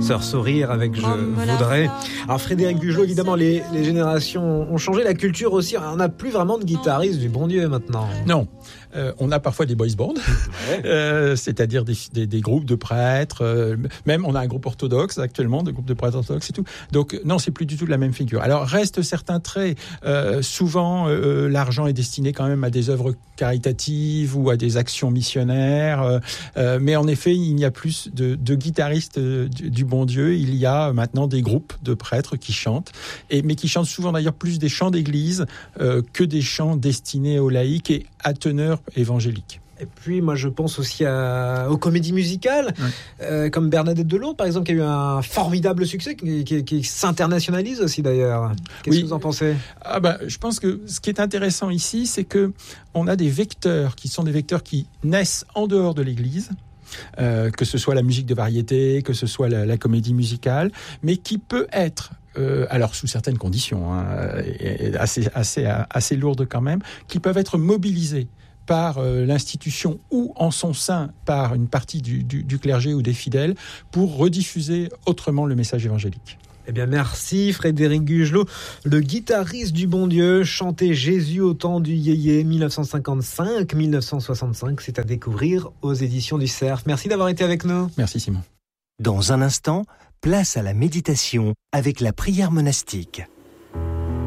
Sœur Sourire avec Je voudrais. Alors Frédéric Bugelot, évidemment, les générations ont changé, la culture aussi. On n'a plus vraiment de guitaristes du bon Dieu maintenant. Non. On a parfois des boys bands, c'est-à-dire des groupes de prêtres. Même on a un groupe orthodoxe actuellement, des groupes de prêtres orthodoxes et tout. Donc non, c'est plus du tout la même figure. Alors restent certains traits. Souvent, l'argent est destiné quand même à des œuvres caritatives ou à des actions missionnaires. Mais en effet, il n'y a plus de guitaristes du bon Dieu. Il y a maintenant des groupes de prêtres qui chantent, mais qui chantent souvent d'ailleurs plus des chants d'église que des chants destinés aux laïcs et à teneur évangélique. Et puis, moi, je pense aussi aux comédies musicales, comme Bernadette de Lourdes, par exemple, qui a eu un formidable succès, qui s'internationalise aussi, d'ailleurs. Qu'est-ce que vous en pensez ? Je pense que ce qui est intéressant ici, c'est que on a des vecteurs qui sont des vecteurs qui naissent en dehors de l'Église, que ce soit la musique de variété, que ce soit la comédie musicale, mais qui peut être alors sous certaines conditions, assez lourdes quand même, qui peuvent être mobilisées par l'institution ou en son sein par une partie du clergé ou des fidèles pour rediffuser autrement le message évangélique. Eh bien, merci Frédéric Bugelot, le guitariste du bon Dieu, chantait Jésus au temps du yéyé 1955-1965. C'est à découvrir aux éditions du Cerf. Merci d'avoir été avec nous. Merci Simon. Dans un instant, place à la méditation avec la prière monastique.